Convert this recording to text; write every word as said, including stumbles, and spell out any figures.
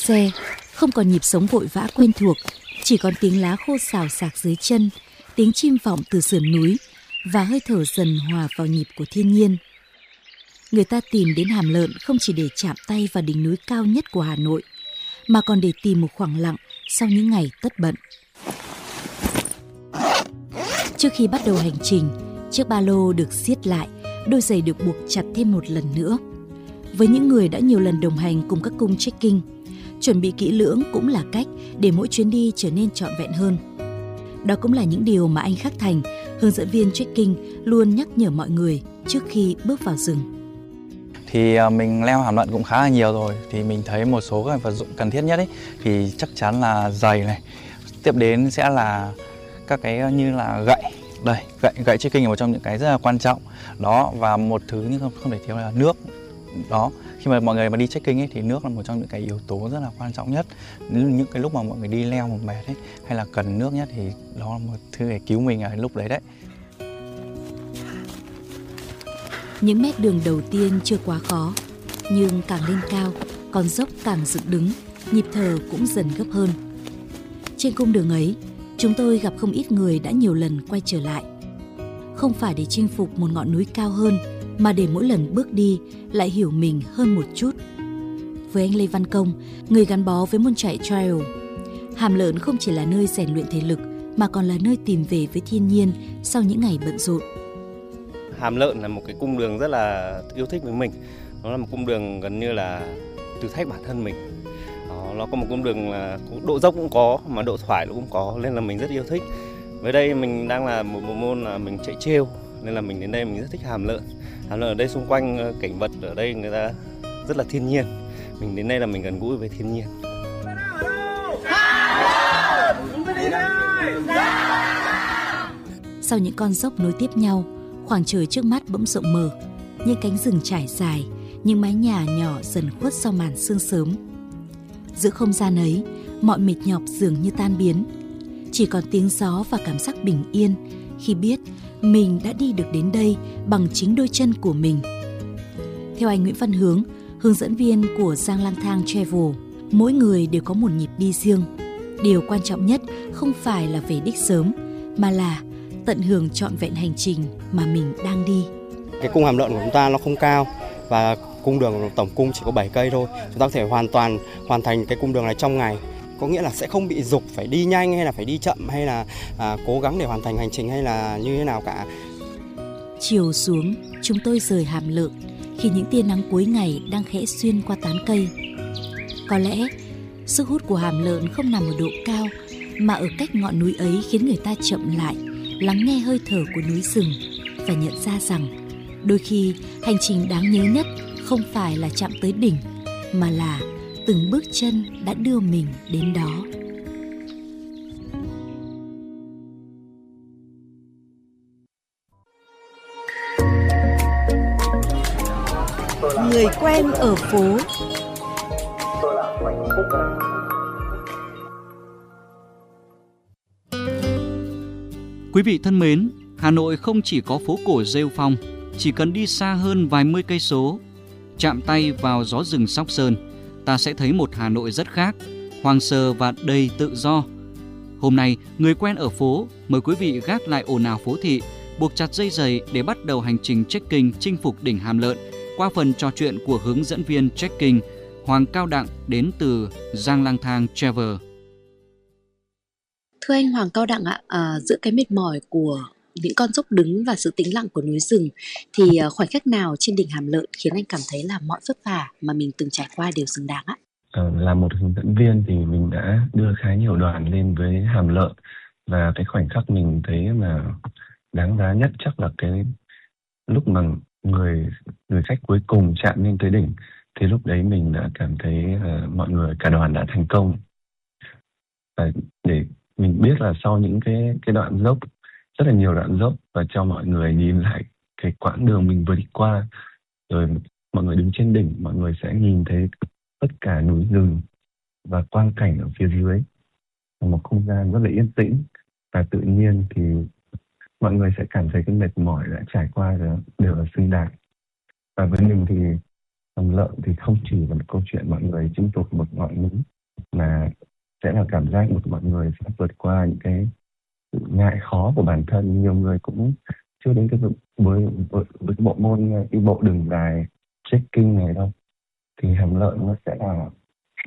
xe, không còn nhịp sống vội vã quen thuộc, chỉ còn tiếng lá khô xào xạc dưới chân, tiếng chim vọng từ sườn núi và hơi thở dần hòa vào nhịp của thiên nhiên. Người ta tìm đến Hàm Lợn không chỉ để chạm tay vào đỉnh núi cao nhất của Hà Nội, mà còn để tìm một khoảng lặng sau những ngày tất bận. Trước khi bắt đầu hành trình, chiếc ba lô được siết lại, đôi giày được buộc chặt thêm một lần nữa. Với những người đã nhiều lần đồng hành cùng các cung trekking, chuẩn bị kỹ lưỡng cũng là cách để mỗi chuyến đi trở nên trọn vẹn hơn. Đó cũng là những điều mà anh Khắc Thành, hướng dẫn viên trekking, luôn nhắc nhở mọi người trước khi bước vào rừng. Thì mình leo Hàm Lợn cũng khá là nhiều rồi, thì mình thấy một số các vật dụng cần thiết nhất ấy, thì chắc chắn là giày này, tiếp đến sẽ là các cái như là gậy. Đây, gậy gậy trekking là một trong những cái rất là quan trọng đó, và một thứ nhưng không không thể thiếu là nước. Đó, khi mà mọi người mà đi trekking ấy thì nước là một trong những cái yếu tố rất là quan trọng nhất. Những cái lúc mà mọi người đi leo một mệt ấy, hay là cần nước nhất thì đó là một thứ để cứu mình ở lúc đấy đấy. Những mét đường đầu tiên chưa quá khó, nhưng càng lên cao, con dốc càng dựng đứng, nhịp thở cũng dần gấp hơn. Trên cung đường ấy, chúng tôi gặp không ít người đã nhiều lần quay trở lại. Không phải để chinh phục một ngọn núi cao hơn, mà để mỗi lần bước đi lại hiểu mình hơn một chút. Với anh Lê Văn Công, người gắn bó với môn chạy trail, Hàm Lợn không chỉ là nơi rèn luyện thể lực, mà còn là nơi tìm về với thiên nhiên sau những ngày bận rộn. Hàm Lợn là một cái cung đường rất là yêu thích với mình. Nó là một cung đường gần như là thử thách bản thân mình. Đó, nó có một cung đường là độ dốc cũng có, mà độ thoải cũng có, nên là mình rất yêu thích. Với đây mình đang là một bộ môn là mình chạy trail, nên là mình đến đây mình rất thích Hàm Lợn. Hàm Lợn ở đây xung quanh cảnh vật ở đây người ta rất là thiên nhiên. Mình đến đây là mình gần gũi với thiên nhiên. Sau những con dốc nối tiếp nhau, khoảng trời trước mắt bỗng rộng mở, những cánh rừng trải dài, những mái nhà nhỏ dần khuất sau màn sương sớm. Giữa không gian ấy, mọi mệt nhọc dường như tan biến, chỉ còn tiếng gió và cảm giác bình yên khi biết mình đã đi được đến đây bằng chính đôi chân của mình. Theo anh Nguyễn Văn Hướng, hướng dẫn viên của Giang Lang Thang Travel, mỗi người đều có một nhịp đi riêng. Điều quan trọng nhất không phải là về đích sớm, mà là tận hưởng trọn vẹn hành trình mà mình đang đi. Cái cung Hàm Lợn của chúng ta nó không cao, và cung đường tổng cung chỉ có bảy cây thôi. Chúng ta có thể hoàn toàn hoàn thành cái cung đường này trong ngày. Có nghĩa là sẽ không bị giục phải đi nhanh hay là phải đi chậm, hay là à, cố gắng để hoàn thành hành trình hay là như thế nào cả. Chiều xuống, chúng tôi rời Hàm Lợn khi những tia nắng cuối ngày đang khẽ xuyên qua tán cây. Có lẽ sức hút của Hàm Lợn không nằm ở độ cao, mà ở cách ngọn núi ấy khiến người ta chậm lại, lắng nghe hơi thở của núi rừng và nhận ra rằng đôi khi hành trình đáng nhớ nhất không phải là chạm tới đỉnh, mà là từng bước chân đã đưa mình đến đó. Người quen ở phố. Quý vị thân mến, Hà Nội không chỉ có phố cổ Rêu Phong, chỉ cần đi xa hơn vài mươi cây số, chạm tay vào gió rừng Sóc Sơn, ta sẽ thấy một Hà Nội rất khác, hoang sơ và đầy tự do. Hôm nay, người quen ở phố mời quý vị gác lại ồn ào phố thị, buộc chặt dây giày để bắt đầu hành trình trekking chinh phục đỉnh Hàm Lợn qua phần trò chuyện của hướng dẫn viên trekking Hoàng Cao Đặng đến từ Giang Lang Thang Travel. Thưa anh Hoàng Cao Đặng ạ, à, giữa cái mệt mỏi của những con dốc đứng và sự tĩnh lặng của núi rừng, thì khoảnh khắc nào trên đỉnh Hàm Lợn khiến anh cảm thấy là mọi vất vả mà mình từng trải qua đều xứng đáng ạ? Ờ, là một hướng dẫn viên thì mình đã đưa khá nhiều đoàn lên với Hàm Lợn, và cái khoảnh khắc mình thấy mà đáng giá nhất chắc là cái lúc mà người người khách cuối cùng chạm lên tới đỉnh, thì lúc đấy mình đã cảm thấy uh, mọi người cả đoàn đã thành công. Và để mình biết là sau những cái cái đoạn dốc, rất là nhiều đoạn dốc, và cho mọi người nhìn lại cái quãng đường mình vừa đi qua, rồi mọi người đứng trên đỉnh, mọi người sẽ nhìn thấy tất cả núi rừng và quang cảnh ở phía dưới, một không gian rất là yên tĩnh và tự nhiên, thì mọi người sẽ cảm thấy cái mệt mỏi đã trải qua rồi đều là xứng đáng. Và với mình thì Hàm Lợn thì không chỉ là một câu chuyện mọi người chinh phục một ngọn núi, sẽ là cảm giác của mọi người sẽ vượt qua những cái sự ngại khó của bản thân. Nhiều người cũng chưa đến cái với, với, với cái bộ môn đi bộ đường dài trekking này đâu, thì hàm lợn nó sẽ là